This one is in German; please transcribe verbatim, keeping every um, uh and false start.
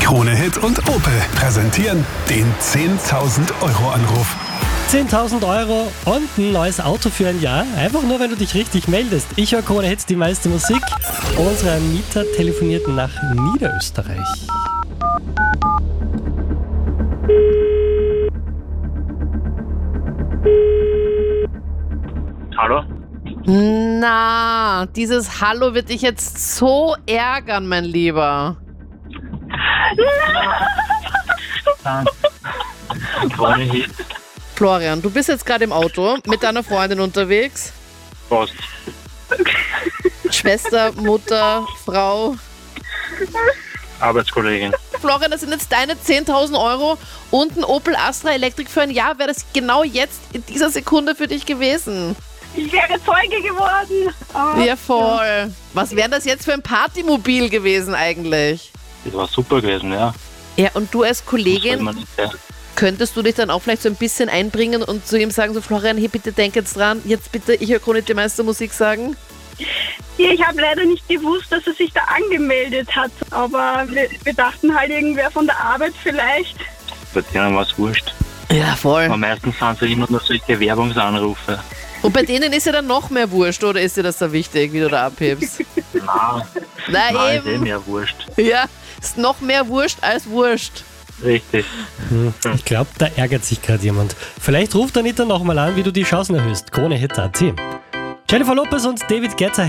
Krone Hit und Opel präsentieren den zehntausend Euro Anruf. zehntausend Euro und ein neues Auto für ein Jahr. Einfach nur, wenn du dich richtig meldest. Ich höre Krone Hit, die meiste Musik. Unsere Anita telefoniert nach Niederösterreich. Hallo? Na, dieses Hallo wird dich jetzt so ärgern, mein Lieber. Krone Hit. Florian, du bist jetzt gerade im Auto mit deiner Freundin unterwegs. Was? Schwester, Mutter, Frau. Arbeitskollegin. Florian, das sind jetzt deine zehntausend Euro und ein Opel Astra Elektrik für ein Jahr. Wäre das genau jetzt in dieser Sekunde für dich gewesen? Ich wäre Zeuge geworden. Aber Ja, voll. Was wäre das jetzt für ein Partymobil gewesen eigentlich? Das war super gewesen, ja. Ja, und du als Das soll Kollegin, man nicht, ja. könntest du dich dann auch vielleicht so ein bisschen einbringen und zu ihm sagen, so Florian, hier bitte denk jetzt dran, jetzt bitte, ich höre Krone Hit, die meiste Musik sagen? Ja, ich habe leider nicht gewusst, dass er sich da angemeldet hat. Aber wir, wir dachten halt, irgendwer von der Arbeit vielleicht. Bei denen war es wurscht. Ja, voll. Aber meistens sind es immer nur solche Werbungsanrufe. Und bei denen ist ja dann noch mehr wurscht, oder ist dir das da wichtig, wie du da abhebst? Nein, Na nein, ist eh eben. mehr wurscht. Ja, ist noch mehr wurscht als wurscht. Richtig. Hm, ich glaube, da ärgert sich gerade jemand. Vielleicht ruft Anita nochmal an, wie du die Chancen erhöhst. Krone Hit Punkt at. Jennifer Lopez und David Guetta.